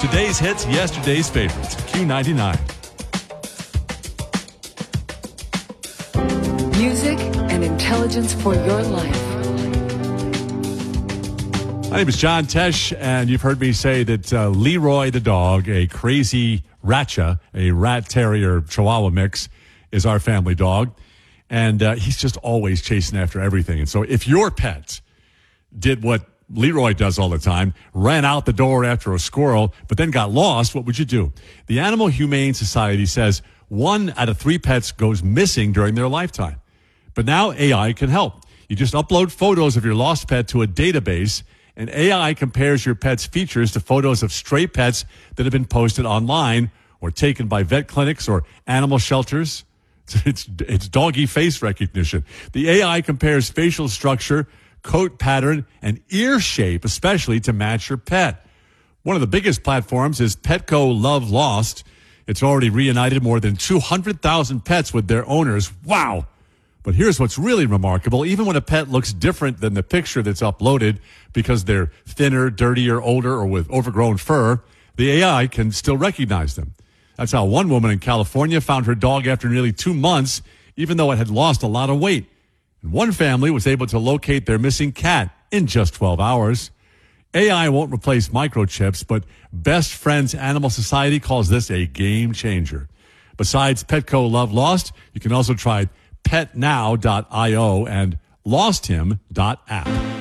Today's hits, yesterday's favorites. Q99. Music and intelligence for your life. My name is John Tesh, and you've heard me say that Leroy the dog, a crazy Ratcha, a rat terrier chihuahua mix, is our family dog. And he's just always chasing after everything. And so if your pet did what Leroy does all the time, ran out the door after a squirrel, but then got lost, what would you do? The Animal Humane Society says 1 out of 3 pets goes missing during their lifetime. But now AI can help. You just upload photos of your lost pet to a database, and AI compares your pet's features to photos of stray pets that have been posted online or taken by vet clinics or animal shelters. It's doggy face recognition. The AI compares facial structure, coat pattern, and ear shape, especially to match your pet. One of the biggest platforms is Petco Love Lost. It's already reunited more than 200,000 pets with their owners. Wow! But here's what's really remarkable. Even when a pet looks different than the picture that's uploaded because they're thinner, dirtier, older, or with overgrown fur, the AI can still recognize them. That's how one woman in California found her dog after nearly 2 months, even though it had lost a lot of weight. And one family was able to locate their missing cat in just 12 hours. AI won't replace microchips, but Best Friends Animal Society calls this a game changer. Besides Petco Love Lost, you can also try PetNow.io and LostHim.app.